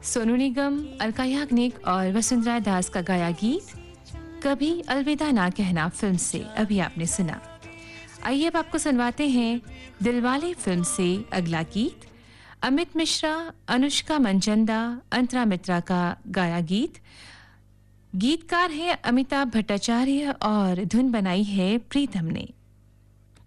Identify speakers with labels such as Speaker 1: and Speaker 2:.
Speaker 1: सोनू निगम, अलका याग्निक और वसुंधरा दास का गाया गीत कभी अलविदा ना कहना फिल्म से अभी आपने सुना। आइए अब आपको सुनवाते हैं दिलवाले फिल्म से अगला गीत। अमित मिश्रा, अनुष्का मंजंदा, अंतरा मित्रा का गाया गीत। गीतकार है अमिताभ भट्टाचार्य और धुन बनाई है प्रीतम ने।